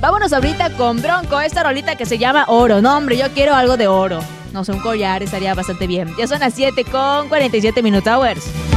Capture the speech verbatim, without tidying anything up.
Vámonos ahorita con Bronco, esta rolita que se llama Oro. No, hombre, yo quiero algo de oro. No sé, un collar estaría bastante bien. Ya son las siete con cuarenta y siete Minute Hours.